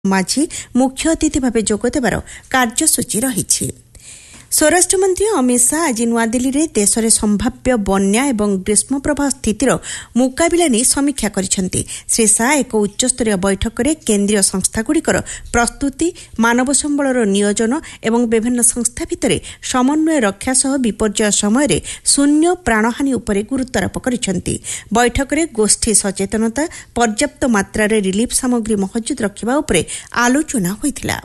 माझी मुख्य अतिथि भावे जोग देवार कार्यसूची रही। स्वराष्ट्रमंत्री अमित शाह आज नुआदिल्ली देश में संभाव्य बन्या और ग्रीष्म प्रवाह स्थितिर मुकाबिला नहीं समीक्षा करिसेंती। श्री शाह एक उच्चस्तरीय बैठक में केंद्रीय संस्थागुड़िकर प्रस्तुति, मानव संबलर नियोजन और विभिन्न संस्था भितर समन्वय रक्षा सह विपर्यय समय शून्य प्राणहानि उपरे गुरुत्वारोप करिसेंती। बैठक में गोष्ठी सचेतनता, पर्याप्त मात्रा रिलीफ सामग्री महजूद रखिबा उपरे आलोचना होइथिला।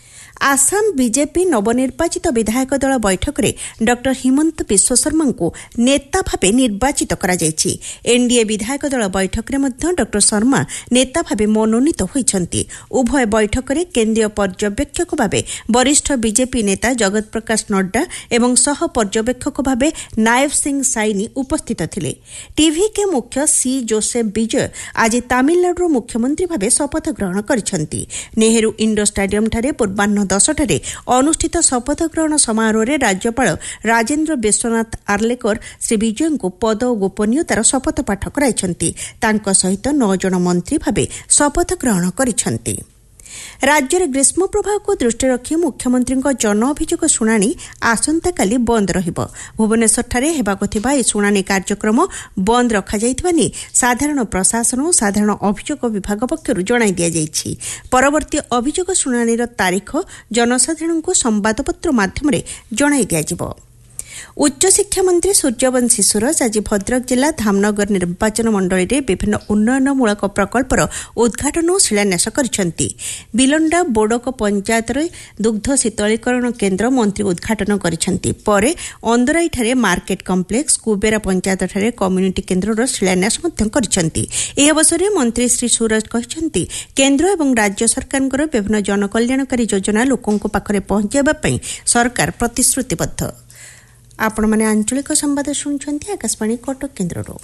आसाम बीजेपी नवनिर्वाचित विधायक दल बैठक में डॉ हिमंत विश्व शर्मा को नेता भावे निर्वाचित करा जायछि। एनडीए विधायक दल बैठक में डॉ शर्मा नेता भावे मनोनीत होइछन्ति। उभय बैठक में केंद्रीय पर्यवेक्षक भावे वरिष्ठ बीजेपी नेता जगत प्रकाश नड्डा एवं सह पर्यवेक्षक भावे नायब सिंह साइनी उपस्थित थिले। टीवी के मुख्य सी जोसेफ विजय आज तमिलनाडु मुख्यमंत्री भावे शपथ ग्रहण करिछन्ति। नेहरू इंडोर स्टाडियम ठारे पूर्वाह्न 10 ठारे अनुष्ठित शपथ ग्रहण समारोह में राज्यपाल राजेन्द्र विश्वनाथ आर्लेकर श्री विजय को पद और गोपनीयतार शपथ पाठ कराइछन्ति। तांको सहित 9 जन मंत्री भावे शपथ ग्रहण करिछन्ति। राज्य में ग्रीष्म प्रभाव को दृष्टि रखी मुख्यमंत्री जन अभियोग शुणाणी आसंताकाली बंद रहिबो। भुवनेश्वर ठारे हेबाको थिबा ए शुणाणी कार्यक्रम बंद रखा जाइथिबा नि साधारण प्रशासन और साधारण अभियोग विभाग पक्षरु जणाई दिया जाइछि। परवर्ती अभियोग शुणाणीर तारीख जनसाधारण को संवादपत्र माध्यम रे जणाई दिया जिवो। उच्च शिक्षा मंत्री सूर्यवंशी सूरज आज भद्रक जिला धामनगर निर्वाचन मंडली में विभिन्न उन्नयनमूलक प्रकल्पर उद्घाटन और शिलान्यास करिसेंति। बिलंडा बोडक पंचायत दुग्ध शीतलीकरण केन्द्र मंत्री उद्घाटन करिसेंति। परे अंदराई ठारे मार्केट कम्प्लेक्स, कुबेरा पंचायत ठारे कम्युनिटी केन्द्रर शिलान्यास करिसेंति। एही अवसर में मंत्री श्री सूरज कहिसेंति केन्द्र और राज्य सरकारଙ୍କର विभिन्न जनकल्याणकारी योजना लोकों पाखरे पहुंचाइबा पई सरकार प्रतिश्रुतिबद्ध। आपण माने आंचलिक संवाद शुणुछन्ति आकाशवाणी कटक केन्द्ररो।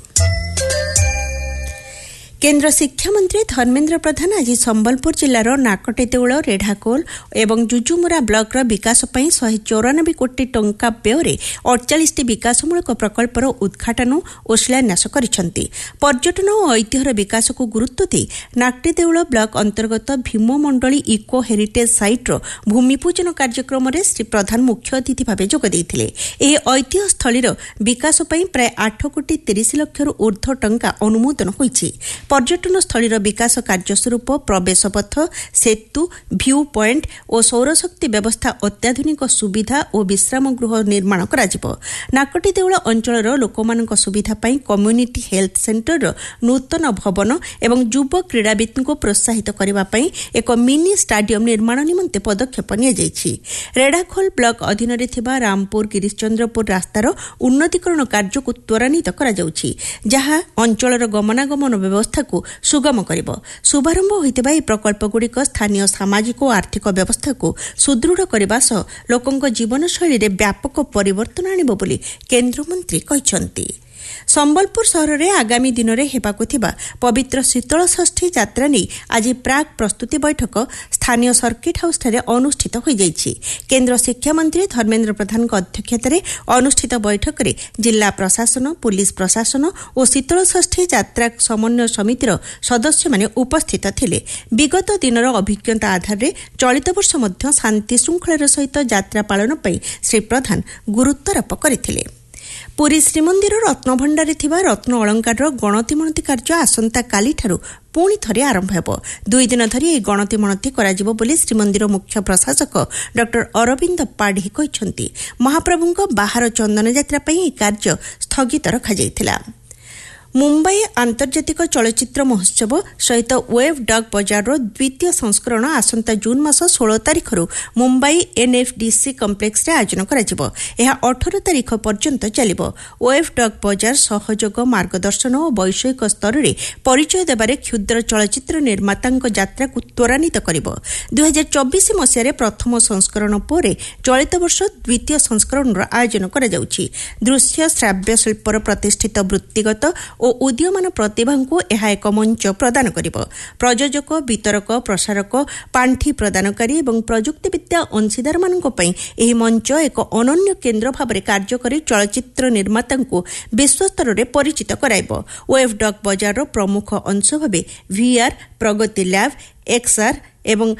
केन्द्र शिक्षा मंत्री धर्मेन्द्र प्रधान आज संबलपुर जिलार नाकटेदेउल, रेढ़ाखोल और जुजुमुरा ब्लॉक विकास पर 194 कोटी टंका व्यय 48 विकासमूलक प्रकल्पर उद्घाटन और शिलान्यास करिसेंति। पर्यटन और ऐतिह्यर विकास को गुरुत्व दे नाकटेदेउल ब्लॉक अंतर्गत भीममंडली इको हेरिटेज साइट्र भूमिपूजन कार्यक्रम में श्री प्रधान मुख्य अतिथि भाव जोग देइथिले। एही ऐतिह्य स्थलीर विकास पर प्राय 8 कोटी 30 लक्ष ऊर्ध्व टंका अनुमोदन होइछि। पर्यटन स्थलीर विकास कार्यस्वरूप प्रवेश पथ, सेतु, भ्यू पॉइंट और सौरशक्ति व्यवस्था अत्याधुनिक सुविधा और विश्राम गृह निर्माण कराजिबो। नाकटेदेउल अंचलर लोकमानक सुविधा पई कम्युनिटी हेल्थ सेंटर नूतन भवन एवं युव क्रीड़ाविद को प्रोत्साहित करबा पई एक मिनी स्टाडियम निर्माण निमंते पदक्षेप निया जायछि। रेढ़ाखोल ब्लॉक अधीन रे थिबा रामपुर गिरीशचंद्रपुर रास्तार उन्नतीकरण कार्य को त्वरान्वित करा जाउछि, जहां अंचलर गमनागमन व्यवस्था को सुगम करिबो। शुभारंभ होइतिबा ए प्रकल्पगुड़िक स्थानीय सामाजिक और आर्थिक व्यवस्था को सुदृढ़ करबा सह लोकंक जीवनशैली रे व्यापक परिवर्तन आनिबो बोली केन्द्रमंत्री कहिसेंति। संबलपुर सहर में आगामी दिन में हेबाकु थिबा पवित्र शीतल षष्ठी यात्रा नहीं आज प्राक प्रस्तुति बैठक स्थानीय सर्किट हाउस ठारे अनुष्ठित हो जाइछि। केन्द्र शिक्षा मंत्री धर्मेन्द्र प्रधान अध्यक्षता अनुष्ठित बैठक में जिला प्रशासन, पुलिस प्रशासन और शीतल षष्ठी यात्रा समन्वय समितिर सदस्य माने उपस्थित थिले। विगत दिनर अभिज्ञता आधार में चलित वर्ष मध्य शांति श्रृंखलार सहित यात्रा पालन पई श्री प्रधान गुरुत्वारोप करथिले। पुरी श्रीमंदिर रत्नभंडारे थिबा रत्न अलंकार गणति मणति कार्य आसंता काली ठारू पुणी थरे आरंभ हेबो। 2 दिन धरी ए गणति मणति कराजिबो बोली श्रीमंदिर मुख्य प्रशासक डॉ अरविंद पाढ़ी कहिसेंति। महाप्रभुंक बाहर चंदन यात्रा पई ए कार्य स्थगित रखा जायथिला। मुंबई आंतर्जातिक चलचित्र महोत्सव सहित वेब डॉग बजार द्वितीय संस्करण आसंता जून मास 16 तारिख मुंबई एनएफडीसी कम्प्लेक्स रे आयोजन कराजिबो। एहा 18 तारिख पर्यंत चलिबो। वेब डॉग बजार सहयोग, मार्गदर्शन और वैषयिक स्तर रे परिचय देबारे क्षुद्र चलचित्र निर्मातांक यात्रा को त्वरान्वित करिबो। 2024 मसिया रे प्रथम संस्करण परे चलित वर्ष द्वितीय संस्करण आयोजन करा जाउछि। दृश्य श्राव्य शिल्पर प्रतिष्ठित वृत्तिगत और उदीयमान प्रतिभा को यह एक मंच प्रदान करिबो। प्रयोजक, वितरक, प्रसारक, पांठी प्रदानकारी और प्रजुक्तिविद्या अंशीदार मानक पई एही मंच एक अनन्य केन्द्र भाव कार्य करी चलचित्र निर्माता को विश्वस्तर में परिचित कराइबो। वेब डॉग बजार प्रमुख अंश भाव VR, प्रगति लैब, XR एवं